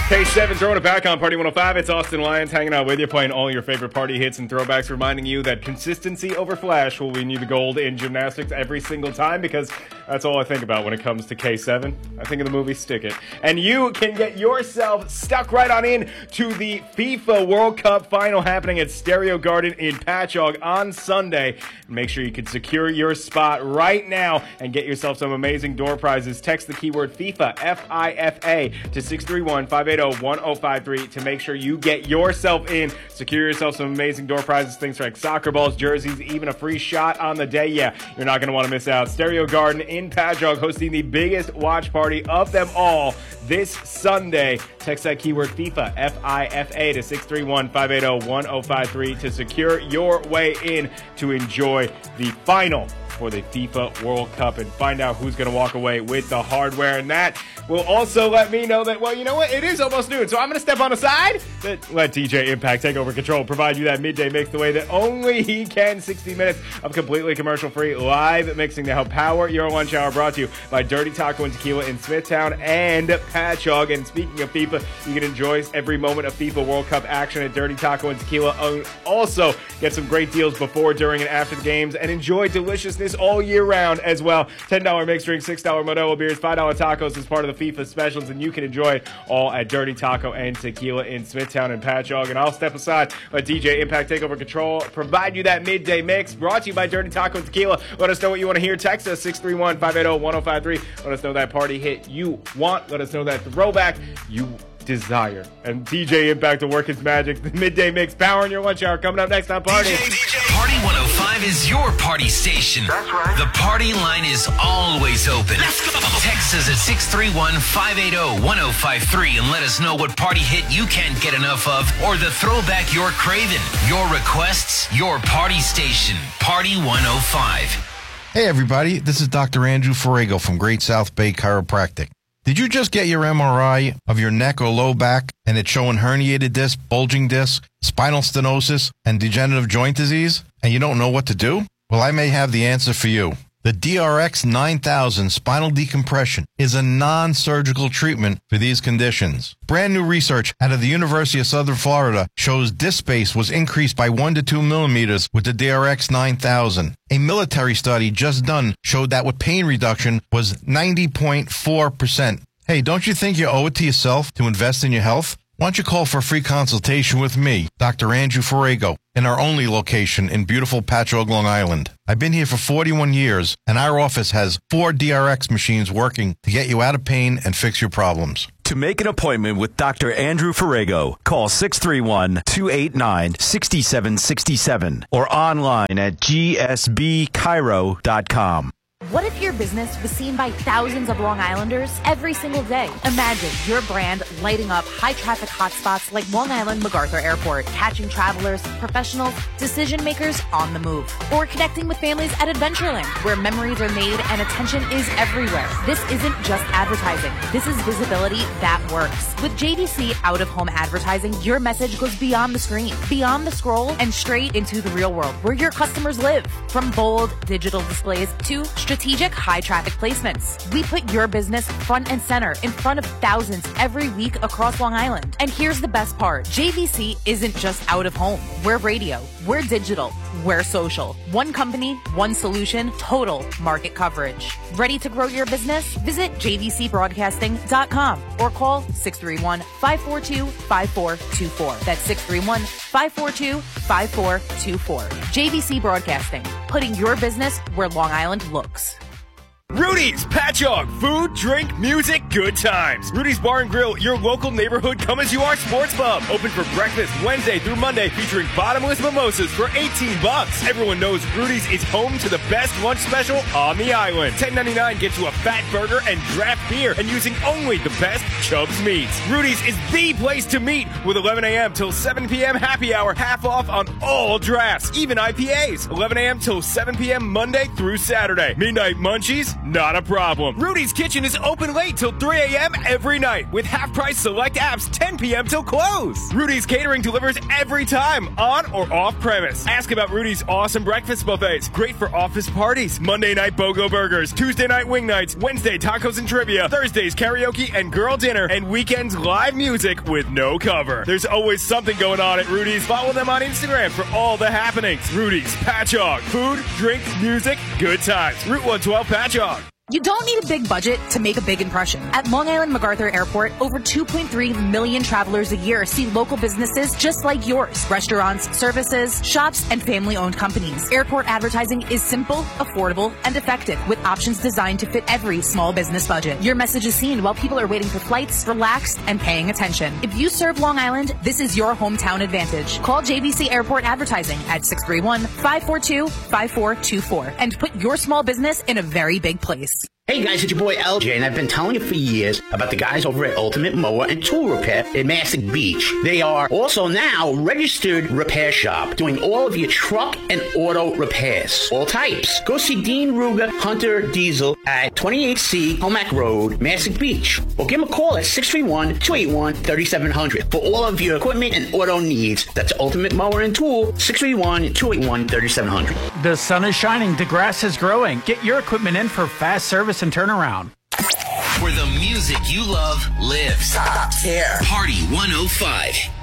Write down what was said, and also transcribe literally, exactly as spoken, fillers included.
K seven throwing it back on Party one oh five. It's Austin Lyons hanging out with you, playing all your favorite party hits and throwbacks, reminding you that consistency over flash will win you the gold in gymnastics every single time, because that's all I think about when it comes to K seven. I think of the movie Stick It. And you can get yourself stuck right on in to the FIFA World Cup final happening at Stereo Garden in Patchogue on Sunday. Make sure you can secure your spot right now and get yourself some amazing door prizes. Text the keyword FIFA, F I F A, to six three one, five eight zero, one zero five three to make sure you get yourself in. Secure yourself some amazing door prizes, things like soccer balls, jerseys, even a free shot on the day. Yeah, you're not going to want to miss out. Stereo Garden in Patchogue hosting the biggest watch party of them all this Sunday. Text that keyword FIFA, F I F A, to six three one, five eight zero, one zero five three to secure your way in to enjoy the final for the FIFA World Cup and find out who's going to walk away with the hardware. And that will also let me know that, well, you know what? It is almost noon, so I'm going to step on the side. Let D J Impact take over control, provide you that midday mix the way that only he can. sixty minutes of completely commercial-free live mixing to help power your lunch hour, brought to you by Dirty Taco and Tequila in Smithtown and Patchogue. And speaking of FIFA, you can enjoy every moment of FIFA World Cup action at Dirty Taco and Tequila. Also, get some great deals before, during, and after the games, and enjoy deliciousness all year round as well. ten dollars mixed drinks, six dollars Modelo beers, five dollars tacos as part of the FIFA specials, and you can enjoy it all at Dirty Taco and Tequila in Smithtown and Patchogue. And I'll step aside, let D J Impact take over control, provide you that midday mix, brought to you by Dirty Taco and Tequila. Let us know what you want to hear. Text us six three one, five eight zero, one zero five three. Let us know that party hit you want. Let us know that throwback you desire. And D J Impact to work his magic. The midday mix, powering your lunch hour, coming up next on Party. D J, D J. Party one oh five is your party station. That's right. The party line is always open. Let's go. Text us at six three one, five eight zero, one zero five three and let us know what party hit you can't get enough of, or the throwback you're craving. Your requests, your party station. Party one oh five. Hey everybody, this is Doctor Andrew Ferrago from Great South Bay Chiropractic. Did you just get your M R I of your neck or low back and it's showing herniated disc, bulging disc, spinal stenosis, and degenerative joint disease, and you don't know what to do? Well, I may have the answer for you. The D R X nine thousand spinal decompression is a non-surgical treatment for these conditions. Brand new research out of the University of Southern Florida shows disc space was increased by one to two millimeters with the D R X nine thousand. A military study just done showed that with pain reduction was ninety point four percent. Hey, don't you think you owe it to yourself to invest in your health? Why don't you call for a free consultation with me, Doctor Andrew Ferrago, in our only location in beautiful Patchogue, Long Island. I've been here for forty-one years, and our office has four D R X machines working to get you out of pain and fix your problems. To make an appointment with Doctor Andrew Ferrago, call six three one, two eight nine, six seven six seven or online at g s b chiro dot com. What if your business was seen by thousands of Long Islanders every single day? Imagine your brand lighting up high-traffic hotspots like Long Island MacArthur Airport, catching travelers, professionals, decision makers on the move. Or connecting with families at Adventureland, where memories are made and attention is everywhere. This isn't just advertising. This is visibility that works. With J D C out-of-home advertising, your message goes beyond the screen, beyond the scroll, and straight into the real world, where your customers live. From bold digital displays to strategic high-traffic placements. We put your business front and center in front of thousands every week across Long Island. And here's the best part. J V C isn't just out of home. We're radio. We're digital. We're social. One company, one solution, total market coverage. Ready to grow your business? Visit j v c broadcasting dot com or call six three one, five four two, five four two four. That's six three one, five four two, five four two four. J V C Broadcasting, putting your business where Long Island looks. Rudy's Patchogue, food, drink, music, good times. Rudy's Bar and Grill, your local neighborhood come-as-you-are sports pub. Open for breakfast Wednesday through Monday, featuring bottomless mimosas for eighteen bucks. Everyone knows Rudy's is home to the best lunch special on the island. ten ninety-nine gets you a fat burger and draft beer, and using only the best Chubb's meats. Rudy's is the place to meet with eleven a.m. till seven p.m. happy hour, half off on all drafts, even I P As. eleven a.m. till seven p.m. Monday through Saturday. Midnight munchies? Not a problem. Rudy's Kitchen is open late till three a.m. every night with half-price select apps ten p.m. till close. Rudy's Catering delivers every time, on or off-premise. Ask about Rudy's awesome breakfast buffets. Great for office parties. Monday night BOGO burgers. Tuesday night wing nights. Wednesday tacos and trivia. Thursdays karaoke and girl dinner. And weekends live music with no cover. There's always something going on at Rudy's. Follow them on Instagram for all the happenings. Rudy's Patchogue. Food, drink, music, good times. Route one twelve Patchogue. You don't need a big budget to make a big impression. At Long Island MacArthur Airport, over two point three million travelers a year see local businesses just like yours. Restaurants, services, shops, and family-owned companies. Airport advertising is simple, affordable, and effective with options designed to fit every small business budget. Your message is seen while people are waiting for flights, relaxed, and paying attention. If you serve Long Island, this is your hometown advantage. Call J V C Airport Advertising at six three one, five four two, five four two four and put your small business in a very big place. Hey guys, it's your boy L J, and I've been telling you for years about the guys over at Ultimate Mower and Tool Repair in Massac Beach. They are also now registered repair shop, doing all of your truck and auto repairs, all types. Go see Dean Ruger Hunter Diesel at twenty-eight C Homack Road, Massac Beach, or give him a call at six three one, two eight one, three seven zero zero for all of your equipment and auto needs. That's Ultimate Mower and Tool, six three one, two eight one, three seven zero zero. The sun is shining, the grass is growing. Get your equipment in for fast service and turnaround. Where the music you love lives. Stop here. Party one oh five.